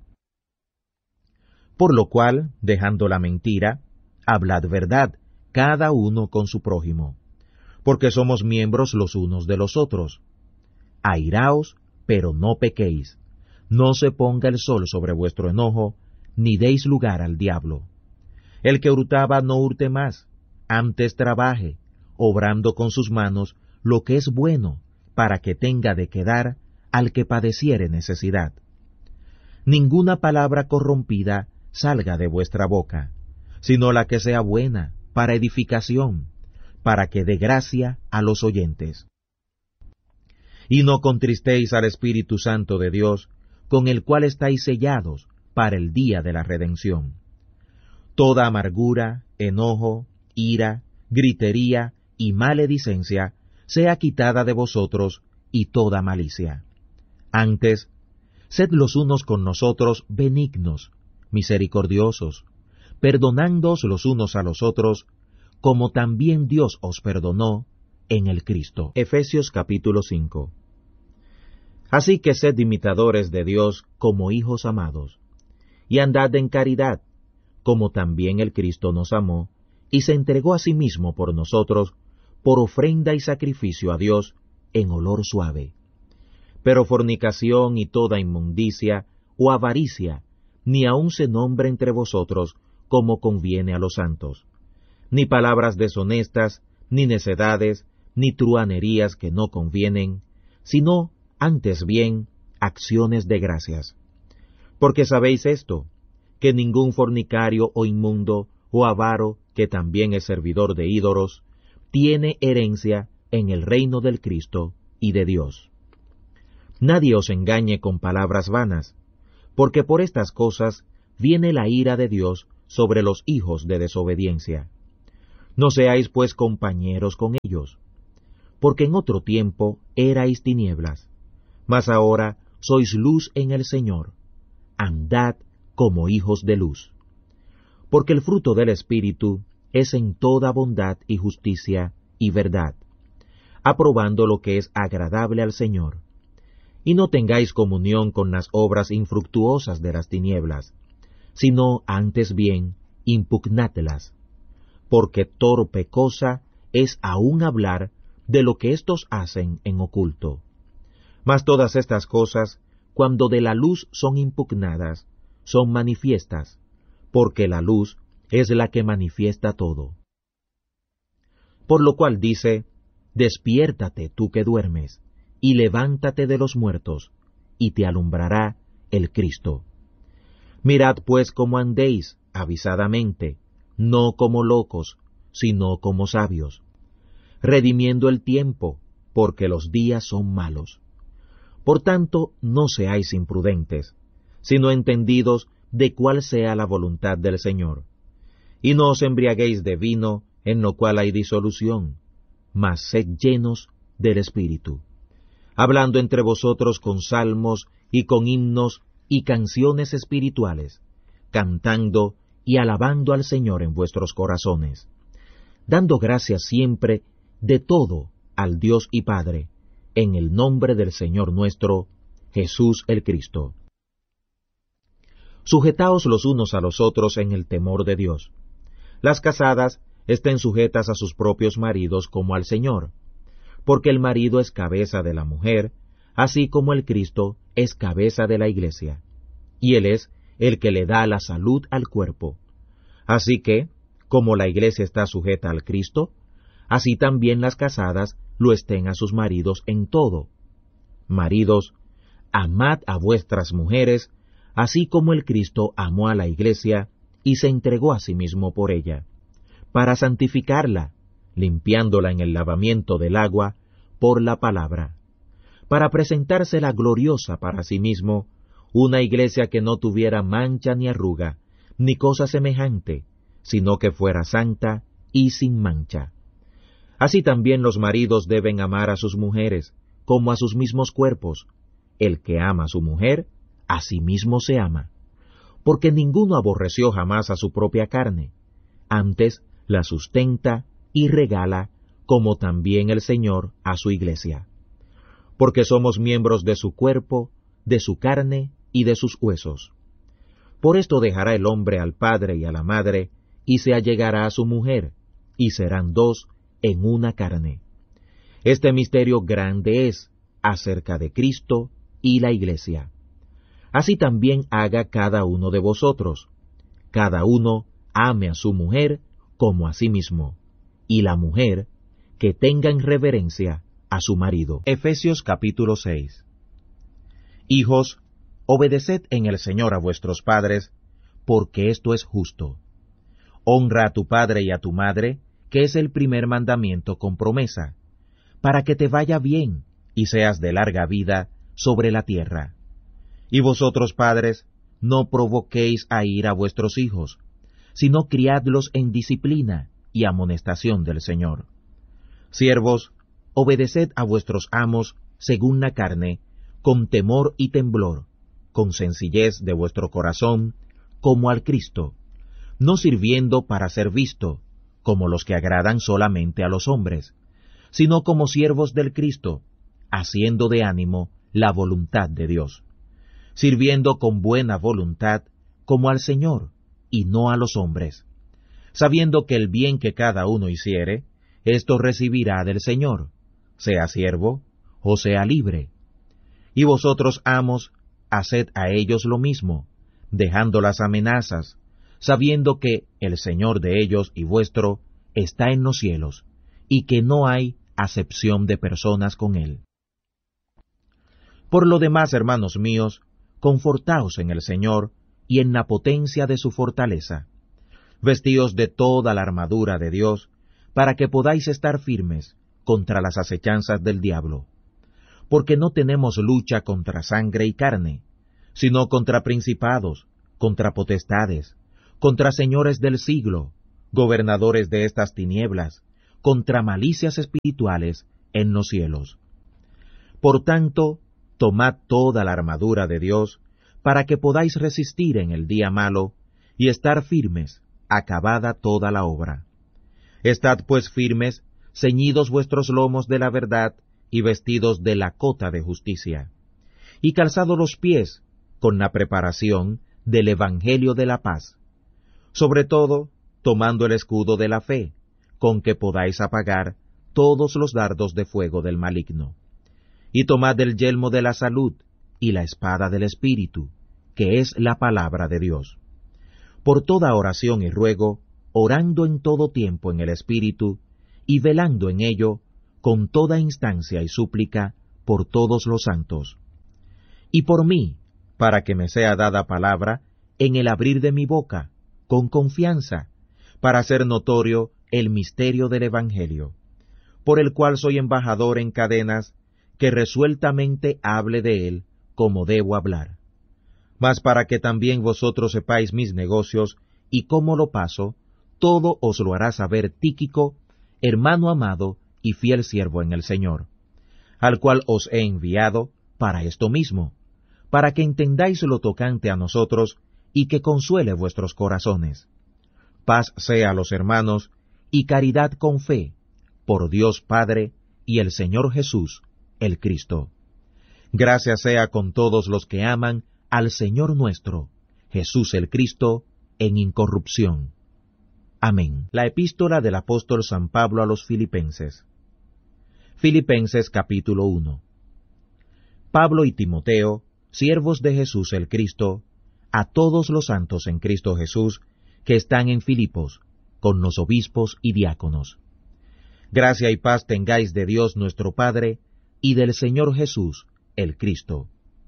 Por lo cual, dejando la mentira, hablad verdad, cada uno con su prójimo, porque somos miembros los unos de los otros. Airaos, pero no pequéis, no se ponga el sol sobre vuestro enojo, ni deis lugar al diablo. El que hurtaba no hurte más, antes trabaje, obrando con sus manos lo que es bueno, para que tenga de quedar al que padeciere necesidad. Ninguna palabra corrompida salga de vuestra boca, sino la que sea buena, para edificación, para que dé gracia a los oyentes. Y no contristéis al Espíritu Santo de Dios, con el cual estáis sellados para el día de la redención. Toda amargura, enojo, ira, gritería y maledicencia sea quitada de vosotros, y toda malicia. Antes, sed los unos con nosotros benignos, misericordiosos, perdonándoos los unos a los otros, como también Dios os perdonó en el Cristo. Efesios capítulo cinco. Así que sed imitadores de Dios como hijos amados, y andad en caridad, como también el Cristo nos amó, y se entregó a sí mismo por nosotros, por ofrenda y sacrificio a Dios, en olor suave. Pero fornicación y toda inmundicia o avaricia, ni aun se nombre entre vosotros, como conviene a los santos. Ni palabras deshonestas, ni necedades, ni truhanerías que no convienen, sino, antes bien, acciones de gracias. Porque sabéis esto, que ningún fornicario o inmundo o avaro, que también es servidor de ídolos, tiene herencia en el reino del Cristo y de Dios. Nadie os engañe con palabras vanas, porque por estas cosas viene la ira de Dios sobre los hijos de desobediencia. No seáis pues compañeros con ellos, porque en otro tiempo erais tinieblas, mas ahora sois luz en el Señor. Andad como hijos de luz. Porque el fruto del Espíritu es en toda bondad y justicia y verdad, aprobando lo que es agradable al Señor. Y no tengáis comunión con las obras infructuosas de las tinieblas, sino antes bien impugnadlas, porque torpe cosa es aún hablar de lo que éstos hacen en oculto. Mas todas estas cosas, cuando de la luz son impugnadas, son manifiestas, porque la luz es la que manifiesta todo. Por lo cual dice, despiértate tú que duermes, y levántate de los muertos, y te alumbrará el Cristo. Mirad pues cómo andéis avisadamente, no como locos, sino como sabios, redimiendo el tiempo, porque los días son malos. Por tanto, no seáis imprudentes, sino entendidos de cuál sea la voluntad del Señor. Y no os embriaguéis de vino, en lo cual hay disolución, mas sed llenos del Espíritu, hablando entre vosotros con salmos y con himnos y canciones espirituales, cantando y alabando al Señor en vuestros corazones, dando gracias siempre de todo al Dios y Padre, en el nombre del Señor nuestro, Jesús el Cristo. Sujetaos los unos a los otros en el temor de Dios. Las casadas estén sujetas a sus propios maridos como al Señor, porque el marido es cabeza de la mujer, así como el Cristo es cabeza de la Iglesia, y Él es el que le da la salud al cuerpo. Así que, como la Iglesia está sujeta al Cristo, así también las casadas lo estén a sus maridos en todo. Maridos, amad a vuestras mujeres, así como el Cristo amó a la Iglesia y se entregó a sí mismo por ella, para santificarla, limpiándola en el lavamiento del agua por la palabra, para presentársela gloriosa para sí mismo, una Iglesia que no tuviera mancha ni arruga, ni cosa semejante, sino que fuera santa y sin mancha. Así también los maridos deben amar a sus mujeres, como a sus mismos cuerpos. El que ama a su mujer, a sí mismo se ama, porque ninguno aborreció jamás a su propia carne, antes la sustenta y regala, como también el Señor a su Iglesia. Porque somos miembros de su cuerpo, de su carne y de sus huesos. Por esto dejará el hombre al padre y a la madre, y se allegará a su mujer, y serán dos en una carne. Este misterio grande es acerca de Cristo y la Iglesia. Así también haga cada uno de vosotros. Cada uno ame a su mujer como a sí mismo, y la mujer que tenga en reverencia a su marido. Efesios capítulo seis. Hijos, obedeced en el Señor a vuestros padres, porque esto es justo. Honra a tu padre y a tu madre, que es el primer mandamiento con promesa, para que te vaya bien y seas de larga vida sobre la tierra. Y vosotros, padres, no provoquéis a ira a vuestros hijos, sino criadlos en disciplina y amonestación del Señor. Siervos, obedeced a vuestros amos según la carne, con temor y temblor, con sencillez de vuestro corazón, como al Cristo, no sirviendo para ser visto, como los que agradan solamente a los hombres, sino como siervos del Cristo, haciendo de ánimo la voluntad de Dios, sirviendo con buena voluntad como al Señor, y no a los hombres, sabiendo que el bien que cada uno hiciere, esto recibirá del Señor, sea siervo o sea libre. Y vosotros, amos, haced a ellos lo mismo, dejando las amenazas, sabiendo que el Señor de ellos y vuestro está en los cielos, y que no hay acepción de personas con Él. Por lo demás, hermanos míos, confortaos en el Señor y en la potencia de su fortaleza. Vestíos de toda la armadura de Dios, para que podáis estar firmes contra las acechanzas del diablo. Porque no tenemos lucha contra sangre y carne, sino contra principados, contra potestades, contra señores del siglo, gobernadores de estas tinieblas, contra malicias espirituales en los cielos. Por tanto, tomad toda la armadura de Dios, para que podáis resistir en el día malo, y estar firmes, acabada toda la obra. Estad pues firmes, ceñidos vuestros lomos de la verdad, y vestidos de la cota de justicia, y calzados los pies con la preparación del Evangelio de la paz, sobre todo tomando el escudo de la fe, con que podáis apagar todos los dardos de fuego del maligno. Y tomad el yelmo de la salud y la espada del Espíritu, que es la palabra de Dios. Por toda oración y ruego, orando en todo tiempo en el Espíritu, y velando en ello, con toda instancia y súplica, por todos los santos. Y por mí, para que me sea dada palabra, en el abrir de mi boca, con confianza, para hacer notorio el misterio del Evangelio, por el cual soy embajador en cadenas, que resueltamente hable de él como debo hablar. Mas para que también vosotros sepáis mis negocios y cómo lo paso, todo os lo hará saber Tíquico, hermano amado y fiel siervo en el Señor, al cual os he enviado para esto mismo, para que entendáis lo tocante a nosotros y que consuele vuestros corazones. Paz sea a los hermanos y caridad con fe, por Dios Padre y el Señor Jesús, el Cristo. Gracias sea con todos los que aman al Señor nuestro, Jesús el Cristo, en incorrupción. Amén. La epístola del apóstol San Pablo a los Filipenses. Filipenses capítulo uno. Pablo y Timoteo, siervos de Jesús el Cristo, a todos los santos en Cristo Jesús, que están en Filipos, con los obispos y diáconos. Gracia y paz tengáis de Dios nuestro Padre, y del Señor Jesús, el Cristo.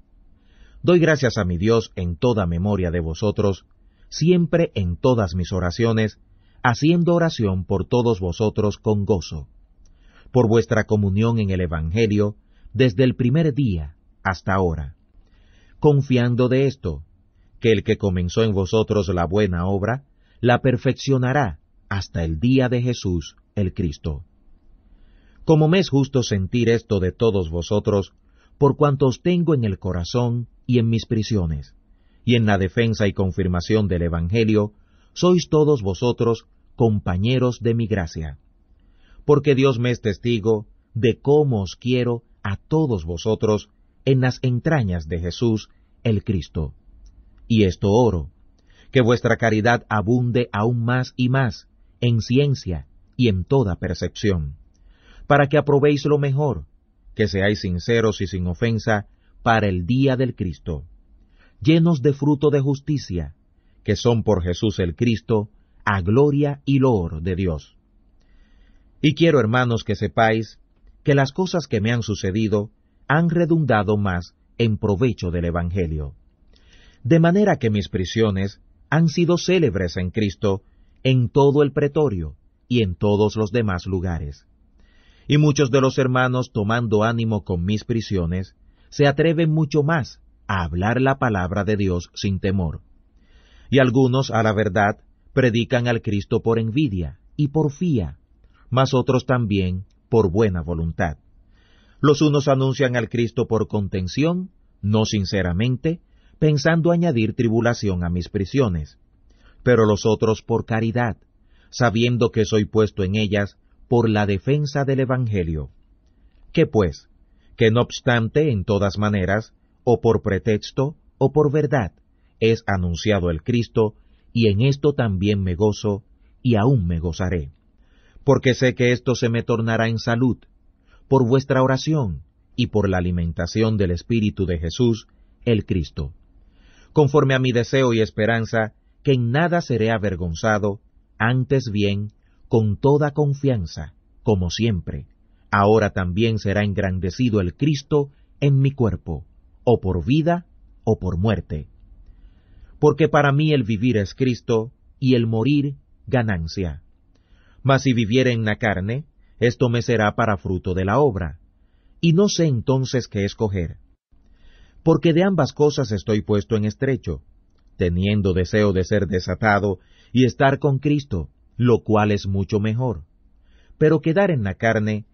Doy gracias a mi Dios en toda memoria de vosotros, siempre en todas mis oraciones, haciendo oración por todos vosotros con gozo, por vuestra comunión en el Evangelio, desde el primer día hasta ahora, confiando de esto, que el que comenzó en vosotros la buena obra, la perfeccionará hasta el día de Jesús, el Cristo. Como me es justo sentir esto de todos vosotros, por cuanto os tengo en el corazón y en mis prisiones, y en la defensa y confirmación del Evangelio, sois todos vosotros compañeros de mi gracia. Porque Dios me es testigo de cómo os quiero a todos vosotros en las entrañas de Jesús, el Cristo. Y esto oro, que vuestra caridad abunde aún más y más en ciencia y en toda percepción, para que aprobéis lo mejor, que seáis sinceros y sin ofensa para el día del Cristo, llenos de fruto de justicia, que son por Jesús el Cristo, a gloria y loor de Dios. Y quiero, hermanos, que sepáis que las cosas que me han sucedido han redundado más en provecho del Evangelio, de manera que mis prisiones han sido célebres en Cristo en todo el pretorio y en todos los demás lugares. Y muchos de los hermanos, tomando ánimo con mis prisiones, se atreven mucho más a hablar la palabra de Dios sin temor. Y algunos, a la verdad, predican al Cristo por envidia y porfía, mas otros también por buena voluntad. Los unos anuncian al Cristo por contención, no sinceramente, pensando añadir tribulación a mis prisiones, pero los otros por caridad, sabiendo que soy puesto en ellas por la defensa del Evangelio. ¿Qué pues? Que no obstante, en todas maneras, o por pretexto, o por verdad, es anunciado el Cristo, y en esto también me gozo, y aún me gozaré. Porque sé que esto se me tornará en salud, por vuestra oración, y por la alimentación del Espíritu de Jesús, el Cristo. Conforme a mi deseo y esperanza, que en nada seré avergonzado, antes bien, con toda confianza, como siempre, ahora también será engrandecido el Cristo en mi cuerpo, o por vida, o por muerte. Porque para mí el vivir es Cristo, y el morir ganancia. Mas si viviere en la carne, esto me será para fruto de la obra, y no sé entonces qué escoger. porque de ambas cosas estoy puesto en estrecho, teniendo deseo de ser desatado y estar con Cristo, lo cual es mucho mejor. Pero quedar en la carne